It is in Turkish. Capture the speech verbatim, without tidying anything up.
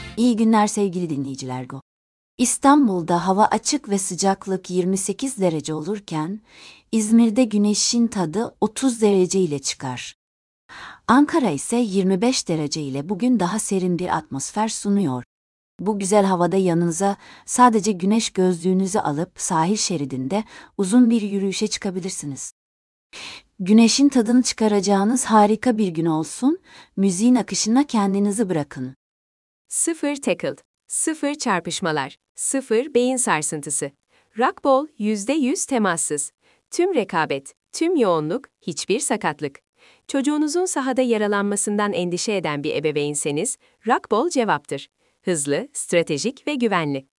İyi günler sevgili dinleyiciler. Go. İstanbul'da hava açık ve sıcaklık yirmi sekiz derece olurken, İzmir'de güneşin tadı otuz derece ile çıkar. Ankara ise yirmi beş derece ile bugün daha serin bir atmosfer sunuyor. Bu güzel havada yanınıza sadece güneş gözlüğünüzü alıp sahil şeridinde uzun bir yürüyüşe çıkabilirsiniz. Güneşin tadını çıkaracağınız harika bir gün olsun, müziğin akışına kendinizi bırakın. Sıfır tackle, sıfır çarpışmalar, sıfır beyin sarsıntısı. Rockball yüzde yüz temassız. Tüm rekabet, tüm yoğunluk, hiçbir sakatlık. Çocuğunuzun sahada yaralanmasından endişe eden bir ebeveynseniz, Rockball cevaptır. Hızlı, stratejik ve güvenli.